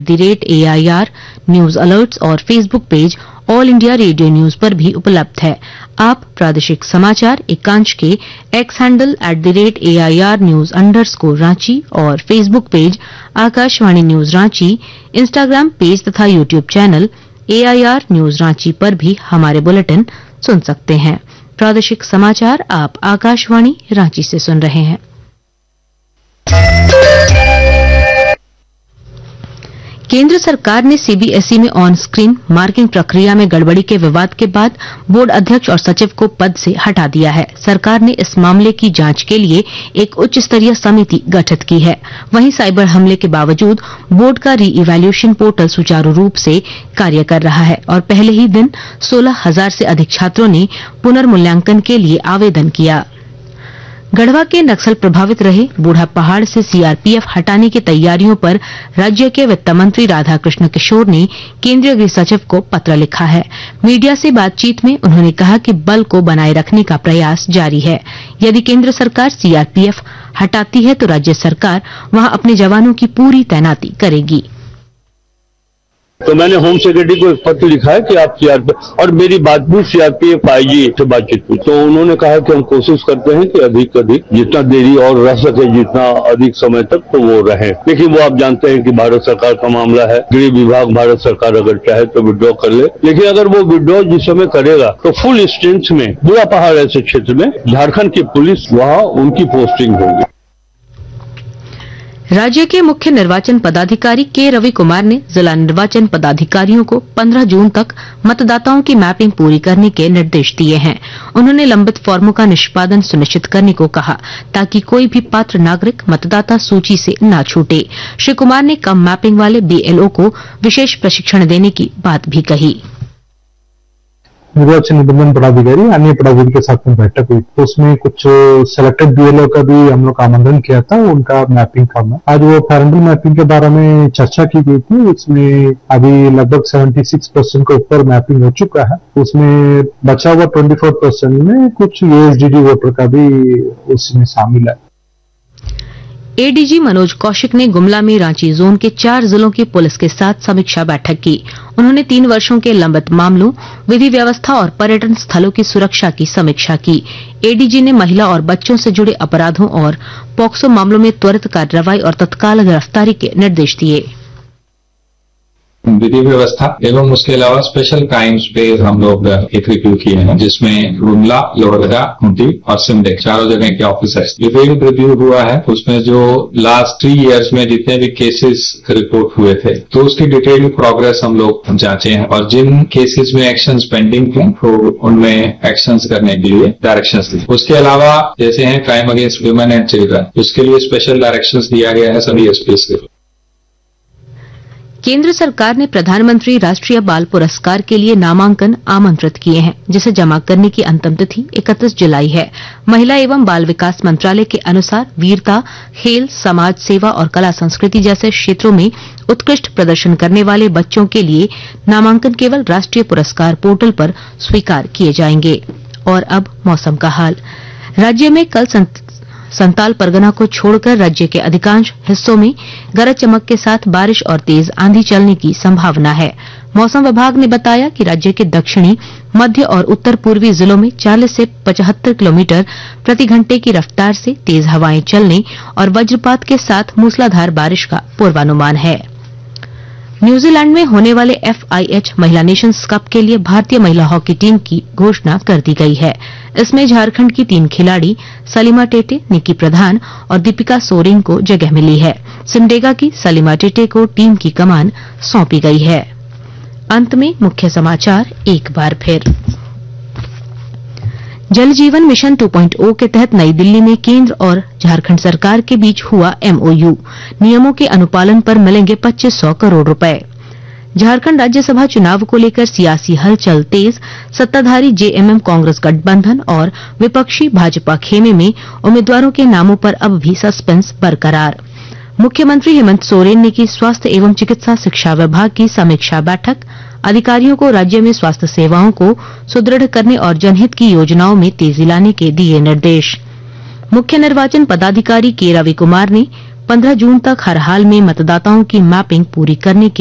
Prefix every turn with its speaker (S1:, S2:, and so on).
S1: AIR news alerts और Facebook page all India radio news पर भी उपलब्ध है। आप प्रादेशिक समाचार एकांश के x handle @AIR news _Ranchi और Facebook page Akashvani news Ranchi, Instagram page तथा YouTube channel AIR news Ranchi पर भी हमारे बुलेटिन सुन सकते हैं। प्रादेशिक समाचार आप आकाशवाणी रांची से सुन रहे हैं। केंद्र सरकार ने सीबीएसई में ऑन स्क्रीन मार्किंग प्रक्रिया में गड़बड़ी के विवाद के बाद बोर्ड अध्यक्ष और सचिव को पद से हटा दिया है। सरकार ने इस मामले की जांच के लिए एक उच्च स्तरीय समिति गठित की है। वहीं साइबर हमले के बावजूद बोर्ड का री इवैल्यूएशन पोर्टल सुचारू रूप से कार्य कर रहा है और पहले ही दिन 16,000 से अधिक छात्रों ने पुनर्मूल्यांकन के लिए आवेदन किया। गढ़वा के नक्सल प्रभावित रहे बूढ़ा पहाड़ से सीआरपीएफ हटाने की तैयारियों पर राज्य के वित्त मंत्री राधाकृष्ण किशोर ने केंद्रीय गृह सचिव को पत्र लिखा है। मीडिया से बातचीत में उन्होंने कहा कि बल को बनाए रखने का प्रयास जारी है। यदि केंद्र सरकार सीआरपीएफ हटाती है तो राज्य सरकार वहां अपने जवानों की पूरी तैनाती करेगी।
S2: तो मैंने होम सेक्रेटरी को एक पत्र लिखा है कि आप सीआरपीएफ, और मेरी बात भी सीआरपीएफ आईजी से बातचीत हुई तो उन्होंने कहा कि हम कोशिश करते हैं कि अधिक अधिक जितना देरी और रह सके जितना अधिक समय तक तो वो रहे। लेकिन वो आप जानते हैं कि भारत सरकार का मामला है। गृह विभाग भारत सरकार अगर चाहे तो विड्रॉ कर ले, लेकिन अगर वो विड्रॉ जिस समय करेगा तो फुल स्ट्रेंथ में बूढ़ा पहाड़ ऐसे क्षेत्र में झारखंड की पुलिस वहां उनकी पोस्टिंग होगी।
S1: राज्य के मुख्य निर्वाचन पदाधिकारी के रवि कुमार ने जिला निर्वाचन पदाधिकारियों को 15 जून तक मतदाताओं की मैपिंग पूरी करने के निर्देश दिए हैं। उन्होंने लंबित फॉर्मों का निष्पादन सुनिश्चित करने को कहा ताकि कोई भी पात्र नागरिक मतदाता सूची से न छूटे। श्री कुमार ने कम मैपिंग वाले बीएलओ को विशेष प्रशिक्षण देने की बात भी कही।
S3: निर्वाचन निबंधन पदाधिकारी अन्य पदाधिकारी के साथ में बैठक हुई तो उसमें कुछ सिलेक्टेड बीएलओ का भी हम लोग आमंत्रण किया था। उनका मैपिंग करना, आज वो पैरेंटल मैपिंग के बारे में चर्चा की गई थी। इसमें अभी लगभग 76% के ऊपर मैपिंग हो चुका है। उसमें बचा हुआ 24% में कुछ एएसडीडी वोटर का भी उसमें शामिल है।
S1: एडीजी मनोज कौशिक ने गुमला में रांची जोन के 4 जिलों की पुलिस के साथ समीक्षा बैठक की। उन्होंने 3 वर्षों के लंबित मामलों, विधि व्यवस्था और पर्यटन स्थलों की सुरक्षा की समीक्षा की। एडीजी ने महिला और बच्चों से जुड़े अपराधों और पॉक्सो मामलों में त्वरित कार्रवाई और तत्काल गिरफ्तारी के निर्देश दिए।
S4: विधि व्यवस्था एवं उसके अलावा स्पेशल क्राइम्स पे हम लोग एक रिव्यू किए हैं, जिसमें गुमला, लोहरदगा, खूंटी और सिमडेगा चारों जगह के ऑफिसर्स डिटेल्ड रिव्यू हुआ है। उसमें जो लास्ट 3 इयर्स में जितने भी केसेस रिपोर्ट हुए थे तो उसकी डिटेल्ड प्रोग्रेस हम लोग जांचे हैं और जिन केसेस में एक्शंस पेंडिंग थे तो उनमें एक्शंस करने के लिए डायरेक्शंस दिए। उसके अलावा जैसे हैं crime against women and children, उसके लिए स्पेशल डायरेक्शंस दिया गया है सभी एसपीएस के।
S1: केंद्र सरकार ने प्रधानमंत्री राष्ट्रीय बाल पुरस्कार के लिए नामांकन आमंत्रित किए हैं, जिसे जमा करने की अंतिम तिथि 31 जुलाई है। महिला एवं बाल विकास मंत्रालय के अनुसार वीरता, खेल, समाज सेवा और कला संस्कृति जैसे क्षेत्रों में उत्कृष्ट प्रदर्शन करने वाले बच्चों के लिए नामांकन केवल राष्ट्रीय पुरस्कार पोर्टल पर स्वीकार किए जाएंगे। और अब मौसम का हाल। राज्य में कल संताल परगना को छोड़कर राज्य के अधिकांश हिस्सों में गरज चमक के साथ बारिश और तेज आंधी चलने की संभावना है। मौसम विभाग ने बताया कि राज्य के दक्षिणी, मध्य और उत्तर पूर्वी जिलों में 40 से 75 किलोमीटर प्रति घंटे की रफ्तार से तेज हवाएं चलने और वज्रपात के साथ मूसलाधार बारिश का पूर्वानुमान है। न्यूजीलैंड में होने वाले FIH महिला नेशंस कप के लिए भारतीय महिला हॉकी टीम की घोषणा कर दी गई है। इसमें झारखंड की 3 खिलाड़ी सलीमा टेटे, निकी प्रधान और दीपिका सोरेन को जगह मिली है। सिमडेगा की सलीमा टेटे को टीम की कमान सौंपी गई है। अंत में मुख्य समाचार एक बार फिर। जल जीवन मिशन 2.0 के तहत नई दिल्ली में केंद्र और झारखंड सरकार के बीच हुआ MOU। नियमों के अनुपालन पर मिलेंगे 2500 करोड़ रुपए। झारखंड राज्यसभा चुनाव को लेकर सियासी हलचल तेज। सत्ताधारी जेएमएम कांग्रेस गठबंधन और विपक्षी भाजपा खेमे में उम्मीदवारों के नामों पर अब भी सस्पेंस बरकरार। मुख्यमंत्री हेमंत सोरेन ने की स्वास्थ्य एवं चिकित्सा शिक्षा विभाग की समीक्षा बैठक। अधिकारियों को राज्य में स्वास्थ्य सेवाओं को सुदृढ़ करने और जनहित की योजनाओं में तेजी लाने के दिए निर्देश। मुख्य निर्वाचन पदाधिकारी के रवि कुमार ने 15 जून तक हर हाल में मतदाताओं की मैपिंग पूरी करने के